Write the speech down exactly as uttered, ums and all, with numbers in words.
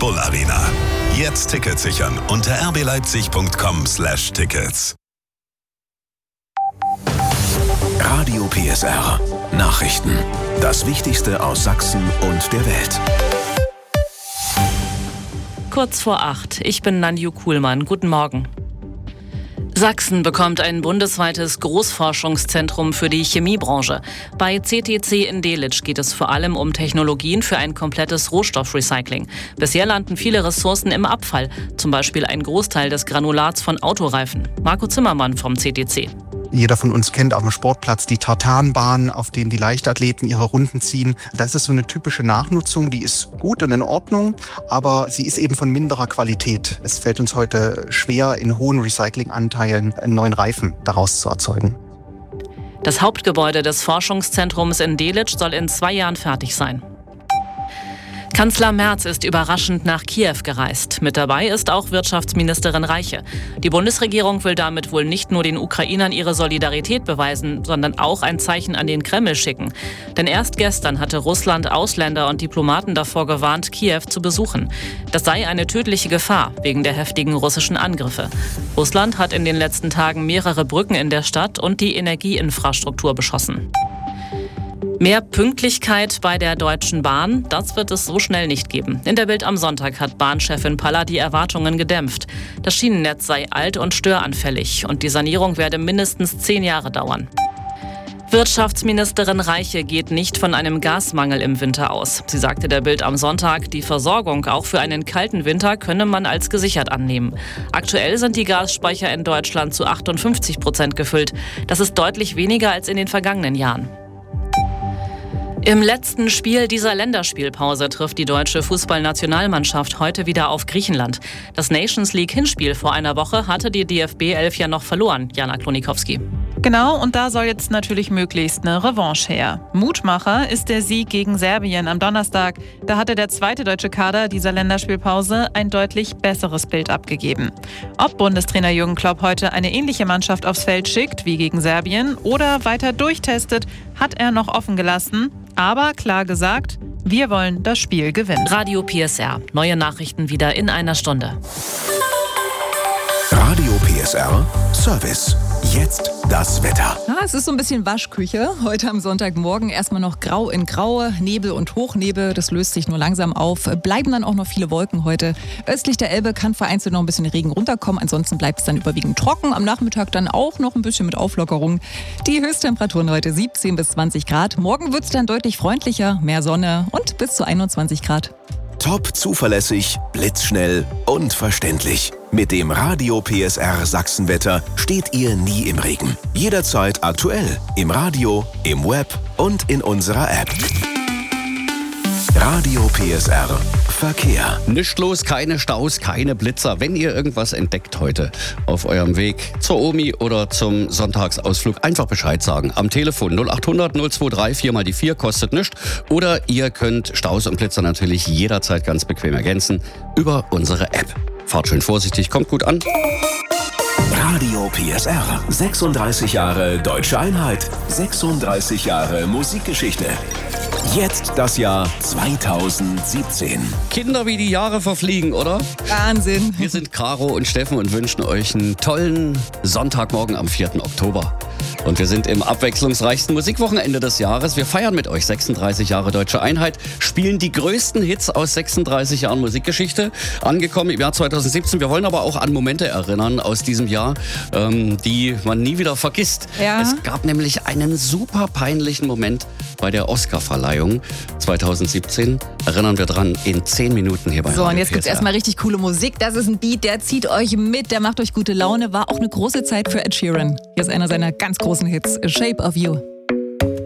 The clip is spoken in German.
Full Arena. Jetzt Tickets sichern unter r b leipzig punkt com slash tickets. Radio P S R. Nachrichten. Das Wichtigste aus Sachsen und der Welt. Kurz vor acht. Ich bin Nanju Kuhlmann. Guten Morgen. Sachsen bekommt ein bundesweites Großforschungszentrum für die Chemiebranche. Bei C T C in Delitzsch geht es vor allem um Technologien für ein komplettes Rohstoffrecycling. Bisher landen viele Ressourcen im Abfall, zum Beispiel ein Großteil des Granulats von Autoreifen. Marco Zimmermann vom C T C. Jeder von uns kennt auf dem Sportplatz die Tartanbahn, auf denen die Leichtathleten ihre Runden ziehen. Das ist so eine typische Nachnutzung, die ist gut und in Ordnung, aber sie ist eben von minderer Qualität. Es fällt uns heute schwer, in hohen Recyclinganteilen einen neuen Reifen daraus zu erzeugen. Das Hauptgebäude des Forschungszentrums in Delitzsch soll in zwei Jahren fertig sein. Kanzler Merz ist überraschend nach Kiew gereist. Mit dabei ist auch Wirtschaftsministerin Reiche. Die Bundesregierung will damit wohl nicht nur den Ukrainern ihre Solidarität beweisen, sondern auch ein Zeichen an den Kreml schicken. Denn erst gestern hatte Russland Ausländer und Diplomaten davor gewarnt, Kiew zu besuchen. Das sei eine tödliche Gefahr wegen der heftigen russischen Angriffe. Russland hat in den letzten Tagen mehrere Brücken in der Stadt und die Energieinfrastruktur beschossen. Mehr Pünktlichkeit bei der Deutschen Bahn, das wird es so schnell nicht geben. In der Bild am Sonntag hat Bahnchefin Paller die Erwartungen gedämpft. Das Schienennetz sei alt und störanfällig und die Sanierung werde mindestens zehn Jahre dauern. Wirtschaftsministerin Reiche geht nicht von einem Gasmangel im Winter aus. Sie sagte der Bild am Sonntag, die Versorgung auch für einen kalten Winter könne man als gesichert annehmen. Aktuell sind die Gasspeicher in Deutschland zu achtundfünfzig Prozent gefüllt. Das ist deutlich weniger als in den vergangenen Jahren. Im letzten Spiel dieser Länderspielpause trifft die deutsche Fußballnationalmannschaft heute wieder auf Griechenland. Das Nations League Hinspiel vor einer Woche hatte die D F B elf ja noch verloren. Jana Klonikowski. Genau, und da soll jetzt natürlich möglichst eine Revanche her. Mutmacher ist der Sieg gegen Serbien am Donnerstag. Da hatte der zweite deutsche Kader dieser Länderspielpause ein deutlich besseres Bild abgegeben. Ob Bundestrainer Jürgen Klopp heute eine ähnliche Mannschaft aufs Feld schickt wie gegen Serbien oder weiter durchtestet, hat er noch offen gelassen. Aber klar gesagt, wir wollen das Spiel gewinnen. Radio P S R. Neue Nachrichten wieder in einer Stunde. Radio P S R Service. Jetzt das Wetter. Ja, es ist so ein bisschen Waschküche. Heute am Sonntagmorgen erstmal noch grau in grau, Nebel und Hochnebel. Das löst sich nur langsam auf. Bleiben dann auch noch viele Wolken heute. Östlich der Elbe kann vereinzelt noch ein bisschen Regen runterkommen. Ansonsten bleibt es dann überwiegend trocken. Am Nachmittag dann auch noch ein bisschen mit Auflockerung. Die Höchsttemperaturen heute siebzehn bis zwanzig Grad. Morgen wird es dann deutlich freundlicher, mehr Sonne und bis zu einundzwanzig Grad. Top zuverlässig, blitzschnell und verständlich. Mit dem Radio P S R Sachsenwetter steht ihr nie im Regen. Jederzeit aktuell. Im Radio, im Web und in unserer App. Radio P S R Verkehr. Nicht los, keine Staus, keine Blitzer. Wenn ihr irgendwas entdeckt heute auf eurem Weg zur Omi oder zum Sonntagsausflug, einfach Bescheid sagen. Am Telefon null acht hundert null zwei drei vier mal die vier, kostet nichts. Oder ihr könnt Staus und Blitzer natürlich jederzeit ganz bequem ergänzen über unsere App. Fahrt schön vorsichtig, kommt gut an. Radio P S R. sechsunddreißig Jahre Deutsche Einheit. sechsunddreißig Jahre Musikgeschichte. Jetzt das Jahr zweitausendsiebzehn. Kinder, wie die Jahre verfliegen, oder? Wahnsinn. Wir sind Caro und Steffen und wünschen euch einen tollen Sonntagmorgen am vierten Oktober. Und wir sind im abwechslungsreichsten Musikwochenende des Jahres. Wir feiern mit euch sechsunddreißig Jahre Deutsche Einheit, spielen die größten Hits aus sechsunddreißig Jahren Musikgeschichte. Angekommen im Jahr zweitausendsiebzehn. Wir wollen aber auch an Momente erinnern aus diesem Jahr, ähm, die man nie wieder vergisst. Ja. Es gab nämlich einen super peinlichen Moment bei der Oscarverleihung zweitausendsiebzehn. Erinnern wir dran in zehn Minuten hier bei So, Radio und jetzt gibt's P S R. erstmal richtig coole Musik. Das ist ein Beat, der zieht euch mit, der macht euch gute Laune. War auch eine große Zeit für Ed Sheeran. Hier ist einer seiner ganz großen Hits, A Shape of You.